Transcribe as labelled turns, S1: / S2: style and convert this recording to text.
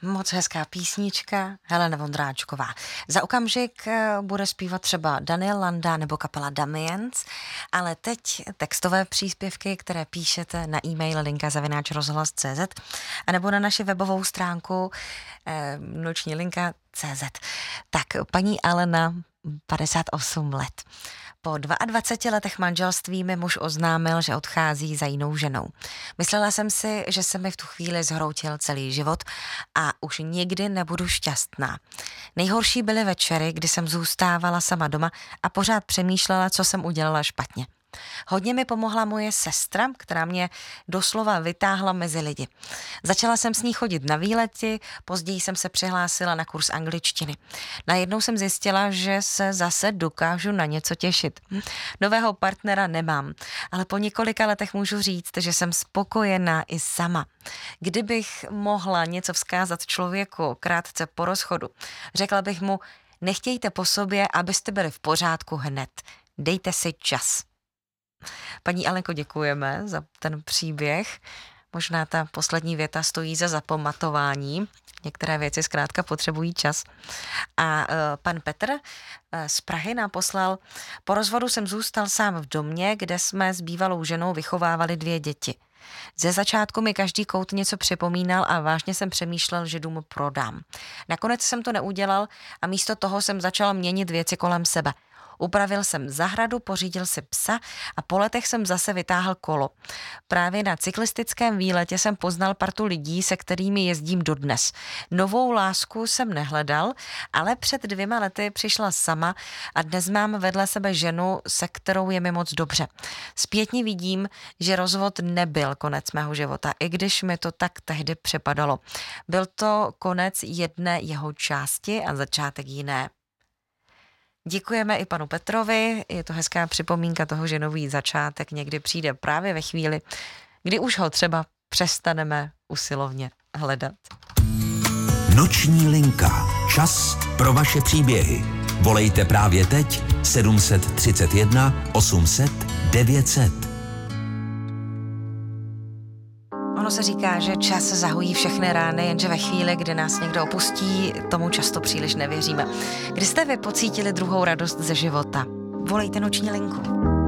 S1: Moc hezká písnička, Helena Vondráčková. Za okamžik bude zpívat třeba Daniel Landa nebo kapela Damiens, ale teď textové příspěvky, které píšete na e-mail linka@rozhlas.cz a nebo na naši webovou stránku nočnilinka.cz. Tak, paní Alena, 58 let. Po 22 letech manželství mi muž oznámil, že odchází za jinou ženou. Myslela jsem si, že se mi v tu chvíli zhroutil celý život a už nikdy nebudu šťastná. Nejhorší byly večery, kdy jsem zůstávala sama doma a pořád přemýšlela, co jsem udělala špatně. Hodně mi pomohla moje sestra, která mě doslova vytáhla mezi lidi. Začala jsem s ní chodit na výlety, později jsem se přihlásila na kurz angličtiny. Najednou jsem zjistila, že se zase dokážu na něco těšit. Nového partnera nemám, ale po několika letech můžu říct, že jsem spokojená i sama. Kdybych mohla něco vzkázat člověku krátce po rozchodu, řekla bych mu, nechtějte po sobě, abyste byli v pořádku hned. Dejte si čas. Paní Alenko, děkujeme za ten příběh. Možná ta poslední věta stojí za zapamatování. Některé věci zkrátka potřebují čas. A pan Petr z Prahy nám poslal: po rozvodu jsem zůstal sám v domě, kde jsme s bývalou ženou vychovávali 2 děti. Ze začátku mi každý kout něco připomínal a vážně jsem přemýšlel, že dům prodám. Nakonec jsem to neudělal a místo toho jsem začal měnit věci kolem sebe. Upravil jsem zahradu, pořídil si psa a po letech jsem zase vytáhl kolo. Právě na cyklistickém výletě jsem poznal partu lidí, se kterými jezdím dodnes. Novou lásku jsem nehledal, ale před 2 lety přišla sama a dnes mám vedle sebe ženu, se kterou je mi moc dobře. Zpětně vidím, že rozvod nebyl konec mého života, i když mi to tak tehdy připadalo. Byl to konec jedné jeho části a začátek jiné. Děkujeme i panu Petrovi, je to hezká připomínka toho, že nový začátek někdy přijde právě ve chvíli, kdy už ho třeba přestaneme usilovně hledat.
S2: Noční linka. Čas pro vaše příběhy. Volejte právě teď 731 800 900.
S1: Ono se říká, že čas zahojí všechny rány, jenže ve chvíli, kdy nás někdo opustí, tomu často příliš nevěříme. Kdy jste vy pocítili druhou radost ze života? Volejte noční linku.